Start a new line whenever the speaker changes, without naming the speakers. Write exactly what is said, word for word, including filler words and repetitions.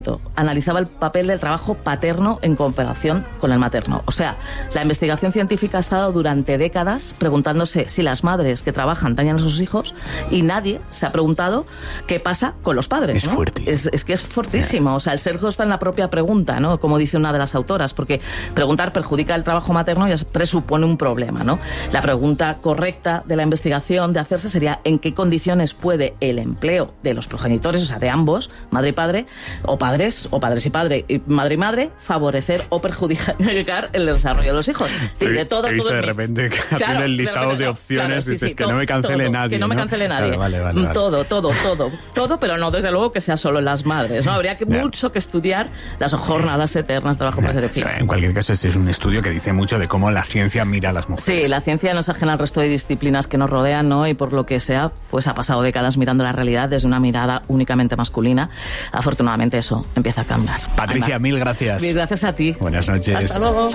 analizaba el papel del trabajo paterno en comparación con el materno. O sea, la investigación científica ha estado durante décadas preguntándose si las madres que trabajan dañan a sus hijos y nadie se ha preguntado qué pasa con los padres.
Es
¿no?
fuerte.
Es, es que es fortísimo. O sea, el sesgo está en la propia pregunta, ¿no? Como dice una de las autoras, porque preguntar perjudica el trabajo materno y presupone un problema, ¿no? La pregunta correcta de la investigación de hacerse sería ¿en qué condiciones puede el empleo de los progenitores, o sea, de ambos, madre y padre, o padre padres o padres y padre, y madre y madre, favorecer o perjudicar el desarrollo de los hijos? Sí, de todo,
he visto
todo
de
el
repente que
claro,
haciendo el listado de,
repente,
de opciones,
claro, sí,
dices
sí,
que
todo,
no me cancele
todo,
nadie.
Que no,
¿no?
me cancele nadie.
Claro, vale, vale, vale.
Todo, todo, todo, todo, pero no, desde luego que sea solo las madres, ¿no? Habría que
Ya.
mucho que estudiar las jornadas eternas de trabajo para ser
O sea, en cualquier caso, este es un estudio que dice mucho de cómo la ciencia mira a las mujeres.
Sí, la ciencia no es ajena al resto de disciplinas que nos rodean, ¿no? Y por lo que sea, pues ha pasado décadas mirando la realidad desde una mirada únicamente masculina. Afortunadamente eso empieza a cambiar.
Patricia, mil gracias.
Mil gracias a ti.
Buenas noches.
Hasta luego.